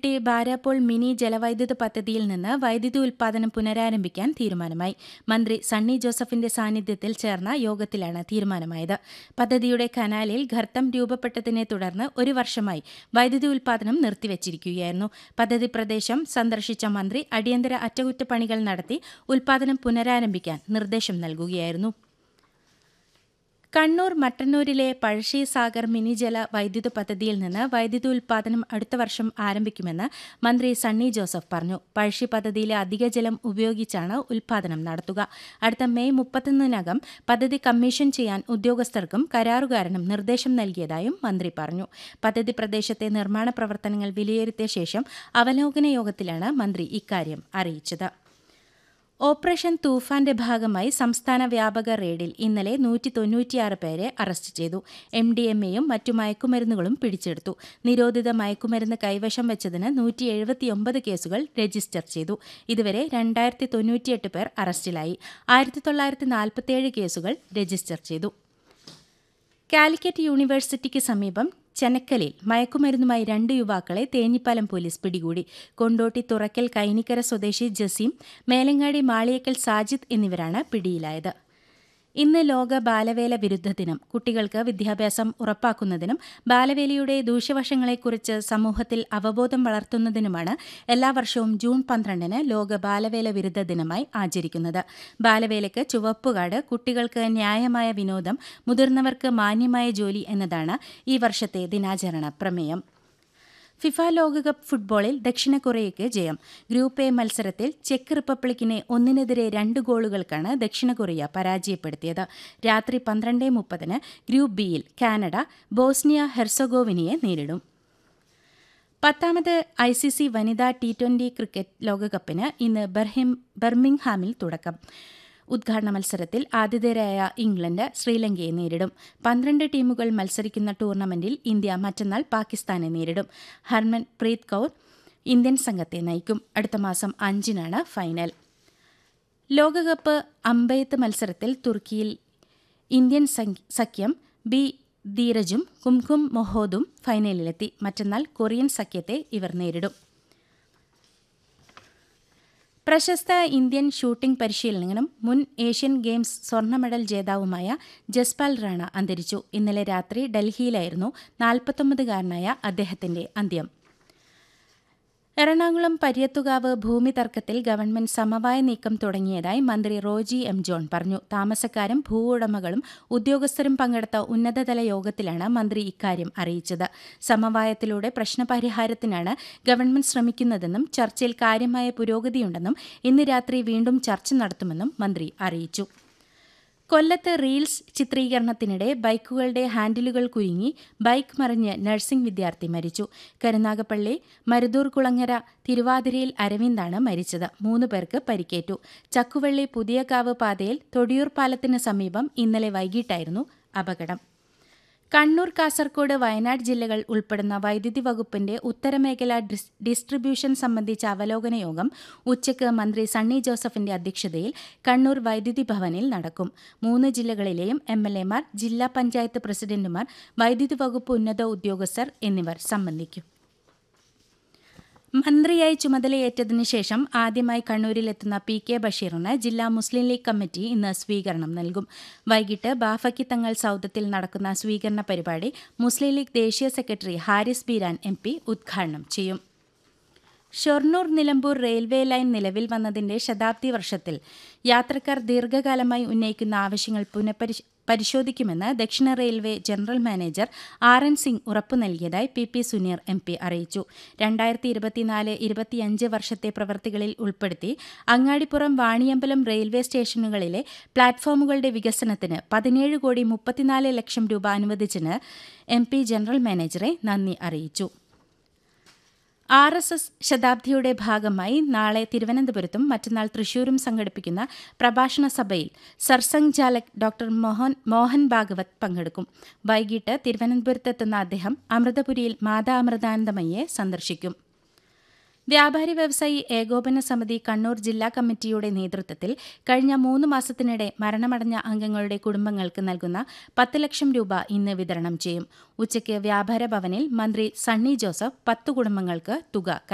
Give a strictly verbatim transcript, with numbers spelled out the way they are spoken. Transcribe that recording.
Kondotty Barapole mini ജലവൈദ്യുത പദ്ധതിയിൽ നിന്ന് വൈദ്യുതി ഉൽപ്പാദനം പുനരാരംഭിക്കാൻ തീരുമാനമായി. മന്ത്രി സണ്ണി ജോസഫിന്റെ സാന്നിധ്യത്തിൽ ചേർന്ന യോഗത്തിലാണ് തീരുമാനമായത്. പദ്ധതിയുടെ കനാലിൽ ഗർത്തം രൂപപ്പെട്ടതിനെ തുടർന്ന് ഒരു വർഷമായി വൈദ്യുതി ഉൽപ്പാദനം നിർത്തിവച്ചിരിക്കുകയായിരുന്നു. പദ്ധതി പ്രദേശം സന്ദർശിച്ച മന്ത്രി അടിയന്തര അറ്റകുറ്റപ്പണികൾ നടത്തി ഉൽപ്പാദനം പുനരാരംഭിക്കാൻ നിർദ്ദേശം നൽകുകയായിരുന്നു. കണ്ണൂർ മട്ടന്നൂരിലെ പഴശ്ശി സാഗർ മിനി ജല വൈദ്യുത പദ്ധതിയിൽ നിന്ന് വൈദ്യുതി ഉൽപ്പാദനം അടുത്ത വർഷം ആരംഭിക്കുമെന്ന് മന്ത്രി സണ്ണി ജോസഫ് പറഞ്ഞു. പഴശ്ശി പദ്ധതിയിലെ അധിക ജലം ഉപയോഗിച്ചാണ് ഉൽപ്പാദനം നടത്തുക. അടുത്ത മെയ് മുപ്പത്തൊന്നിനകം പദ്ധതി കമ്മീഷൻ ചെയ്യാൻ ഉദ്യോഗസ്ഥർക്കും കരാറുകാരനും നിർദ്ദേശം നൽകിയതായും മന്ത്രി പറഞ്ഞു. പദ്ധതി പ്രദേശത്തെ നിർമ്മാണ പ്രവർത്തനങ്ങൾ വിലയിരുത്തിയ ശേഷം അവലോകന യോഗത്തിലാണ് മന്ത്രി ഇക്കാര്യം അറിയിച്ചത്. ഓപ്പറേഷൻ തൂഫാന്റെ ഭാഗമായി സംസ്ഥാന വ്യാപക റെയ്ഡിൽ ഇന്നലെ നൂറ്റി തൊണ്ണൂറ്റിയാറ് പേരെ അറസ്റ്റ് ചെയ്തു. എം ഡി എം എയും മറ്റു മയക്കുമരുന്നുകളും പിടിച്ചെടുത്തു. നിരോധിത മയക്കുമരുന്ന് കൈവശം വെച്ചതിന് നൂറ്റി എഴുപത്തിയൊമ്പത് കേസുകൾ രജിസ്റ്റർ ചെയ്തു. ഇതുവരെ രണ്ടായിരത്തി തൊണ്ണൂറ്റിയെട്ട് പേർ അറസ്റ്റിലായി. ആയിരത്തി തൊള്ളായിരത്തി നാൽപ്പത്തിയേഴ് കേസുകൾ രജിസ്റ്റർ ചെയ്തു. കാലിക്കറ്റ് യൂണിവേഴ്സിറ്റിക്ക് സമീപം ചെനക്കലിൽ മയക്കുമരുന്നുമായി രണ്ട് യുവാക്കളെ തേഞ്ഞിപ്പാലം പോലീസ് പിടികൂടി. കൊണ്ടോട്ടി തുറക്കൽ കൈനിക്കര സ്വദേശി ജസീം, മേലങ്ങാടി മാളിയേക്കൽ സാജിദ് എന്നിവരാണ് പിടിയിലായത്. ഇന്ന് ലോക ബാലവേല വിരുദ്ധ ദിനം. കുട്ടികൾക്ക് വിദ്യാഭ്യാസം ഉറപ്പാക്കുന്നതിനും ബാലവേലയുടെ ദൂഷ്യവശങ്ങളെക്കുറിച്ച് സമൂഹത്തിൽ അവബോധം വളർത്തുന്നതിനുമാണ് എല്ലാ വർഷവും ജൂൺ പന്ത്രണ്ടിന് ലോക ബാലവേല വിരുദ്ധ ദിനമായി ആചരിക്കുന്നത്. ബാലവേലയ്ക്ക് ചുവപ്പുകാട്, കുട്ടികൾക്ക് ന്യായമായ വിനോദം, മുതിർന്നവർക്ക് മാന്യമായ ജോലി എന്നതാണ് ഈ വർഷത്തെ ദിനാചരണ പ്രമേയം. ഫിഫ ലോകകപ്പ് ഫുട്ബോളിൽ ദക്ഷിണ കൊറിയയ്ക്ക് ജയം. ഗ്രൂപ്പ് എ മത്സരത്തിൽ ചെക്ക് റിപ്പബ്ലിക്കിനെ ഒന്നിനെതിരെ രണ്ട് ഗോളുകൾക്കാണ് ദക്ഷിണ കൊറിയ പരാജയപ്പെടുത്തിയത്. രാത്രി പന്ത്രണ്ട് മുപ്പതിന് ഗ്രൂപ്പ് ബിയിൽ കാനഡ ബോസ്നിയ ഹെർസഗോവിനയെ നേരിടും. പത്താമത് ഐ സി സി വനിതാ ടി ട്വന്റി ക്രിക്കറ്റ് ലോകകപ്പിന് ഇന്ന് ബർമിംഗ്ഹാമിൽ തുടക്കം. ഉദ്ഘാടന മത്സരത്തിൽ ആതിഥേയരായ ഇംഗ്ലണ്ട് ശ്രീലങ്കയെ നേരിടും. പന്ത്രണ്ട് ടീമുകൾ മത്സരിക്കുന്ന ടൂർണമെന്റിൽ ഇന്ത്യ മറ്റന്നാൾ പാകിസ്ഥാനെ നേരിടും. ഹർമൻ പ്രീത് കൌർ ഇന്ത്യൻ സംഘത്തെ നയിക്കും. അടുത്ത മാസം അഞ്ചിനാണ് ഫൈനൽ. ലോകകപ്പ് അമ്പെയ്ത്ത് മത്സരത്തിൽ തുർക്കിയിൽ ഇന്ത്യൻ സഖ്യം ബി ധീരജും കുംകും മൊഹോദും ഫൈനലിലെത്തി. മറ്റന്നാൾ കൊറിയൻ സഖ്യത്തെ ഇവർ നേരിടും. പ്രശസ്ത ഇന്ത്യൻ ഷൂട്ടിംഗ് പരിശീലകനും മുൻ ഏഷ്യൻ ഗെയിംസ് സ്വർണ്ണ മെഡൽ ജേതാവുമായ ജസ്പാൽ റാണ അന്തരിച്ചു. ഇന്നലെ രാത്രി ഡൽഹിയിലായിരുന്നു നാൽപ്പത്തൊമ്പതുകാരനായ അദ്ദേഹത്തിന്റെ അന്ത്യം. എറണാകുളം പര്യത്തുകാവ് ഭൂമി തർക്കത്തിൽ ഗവൺമെന്റ് സമവായ നീക്കം തുടങ്ങിയതായി മന്ത്രി റോജി എം ജോൺ പറഞ്ഞു. താമസക്കാരും ഭൂവുടമകളും ഉദ്യോഗസ്ഥരും പങ്കെടുത്ത ഉന്നതതല യോഗത്തിലാണ് മന്ത്രി ഇക്കാര്യം അറിയിച്ചത്. സമവായത്തിലൂടെ പ്രശ്നപരിഹാരത്തിനാണ് ഗവൺമെന്റ് ശ്രമിക്കുന്നതെന്നും ചർച്ചയിൽ കാര്യമായ പുരോഗതിയുണ്ടെന്നും ഇന്ന് രാത്രി വീണ്ടും ചർച്ച നടത്തുമെന്നും മന്ത്രി അറിയിച്ചു. കൊല്ലത്ത് റീൽസ് ചിത്രീകരണത്തിനിടെ ബൈക്കുകളുടെ ഹാൻഡിലുകൾ കുരുങ്ങി ബൈക്ക് മറിഞ്ഞ് നഴ്സിംഗ് വിദ്യാർത്ഥി മരിച്ചു. കരുനാഗപ്പള്ളി മരുതൂർ കുളങ്ങര തിരുവാതിരയിൽ അരവിന്ദാണ് മരിച്ചത്. മൂന്ന് പേർക്ക് പരിക്കേറ്റു. ചക്കുവള്ളി പുതിയകാവ് പാതയിൽ തൊടിയൂർ പാലത്തിന് സമീപം ഇന്നലെ വൈകിട്ടായിരുന്നു അപകടം. കണ്ണൂർ, കാസർകോട്, വയനാട് ജില്ലകൾ ഉൾപ്പെടുന്ന വൈദ്യുതി വകുപ്പിന്റെ ഉത്തരമേഖല ഡിസ്ട്രിബ്യൂഷൻ സംബന്ധിച്ച അവലോകന യോഗം ഉച്ചയ്ക്ക് മന്ത്രി സണ്ണി ജോസഫിന്റെ അധ്യക്ഷതയിൽ കണ്ണൂർ വൈദ്യുതി ഭവനിൽ നടക്കും. മൂന്ന് ജില്ലകളിലെയും എം എൽ എമാർ, ജില്ലാ പഞ്ചായത്ത് പ്രസിഡന്റുമാർ, വൈദ്യുതി വകുപ്പ് ഉന്നത ഉദ്യോഗസ്ഥർ എന്നിവർ സംബന്ധിക്കും. മന്ത്രിയായി ചുമതലയേറ്റതിനു ശേഷം ആദ്യമായി കണ്ണൂരിലെത്തുന്ന പി കെ ബഷീറിന് ജില്ലാ മുസ്ലിം ലീഗ് കമ്മിറ്റി ഇന്ന് സ്വീകരണം നൽകും. വൈകിട്ട് ബാഫക്കി തങ്ങൾ സൌധത്തിൽ നടക്കുന്ന സ്വീകരണ പരിപാടി മുസ്ലിം ലീഗ് ദേശീയ secretary Haris Beeran M P ഉദ്ഘാടനം ചെയ്യും. ഷൊർണൂർ നിലമ്പൂർ റെയിൽവേ ലൈൻ നിലവിൽ വന്നതിന്റെ ശതാബ്ദി വർഷത്തിൽ യാത്രക്കാർ ദീർഘകാലമായി ഉന്നയിക്കുന്ന ആവശ്യങ്ങൾ പുനഃപരിശ പരിശോധിക്കുമെന്ന് ദക്ഷിണ railway general manager R N Singh ഉറപ്പു നൽകിയതായി P P Suneer M P അറിയിച്ചു. രണ്ടായിരത്തി ഇരുപത്തിനാല് ഇരുപത്തിയഞ്ച് വർഷത്തെ പ്രവൃത്തികളിൽ ഉൾപ്പെടുത്തി അങ്ങാടിപ്പുറം, വാണിയമ്പലം റെയിൽവേ സ്റ്റേഷനുകളിലെ പ്ലാറ്റ്ഫോമുകളുടെ വികസനത്തിന് പതിനേഴ് കോടി മുപ്പത്തിനാല് ലക്ഷം രൂപ അനുവദിച്ചതിന് എം പി ജനറൽ മാനേജറെ നന്ദി അറിയിച്ചു. ആർ എസ് എസ് ശതാബ്ദിയുടെ ഭാഗമായി നാളെ തിരുവനന്തപുരത്തും മറ്റന്നാൾ തൃശൂരും സംഘടിപ്പിക്കുന്ന പ്രഭാഷണ സഭയിൽ സർസംഘ് ചാലക് ഡോക്ടർ മോഹൻ മോഹൻ ഭാഗവത് പങ്കെടുക്കും. വൈകിട്ട് തിരുവനന്തപുരത്തെത്തുന്ന അദ്ദേഹം അമൃതപുരിയിൽ മാതാ അമൃതാനന്ദമയ്യെ സന്ദർശിക്കും. വ്യാപാരി വ്യവസായി ഏകോപന സമിതി കണ്ണൂർ ജില്ലാ കമ്മിറ്റിയുടെ നേതൃത്വത്തിൽ കഴിഞ്ഞ മൂന്ന് മാസത്തിനിടെ മരണമടഞ്ഞ അംഗങ്ങളുടെ കുടുംബങ്ങൾക്ക് നൽകുന്ന പത്ത് ലക്ഷം രൂപ ഇന്ന് വിതരണം ചെയ്യും. ഉച്ചയ്ക്ക് വ്യാപാര ഭവനിൽ മന്ത്രി സണ്ണി ജോസഫ് പത്ത് കുടുംബങ്ങൾക്ക് തുക